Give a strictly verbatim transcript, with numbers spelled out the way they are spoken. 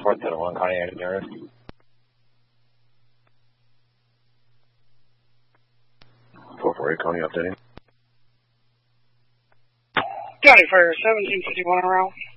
four seven one, County Engineers. four four eight, County updating. County Fire, seventeen fifty-one around.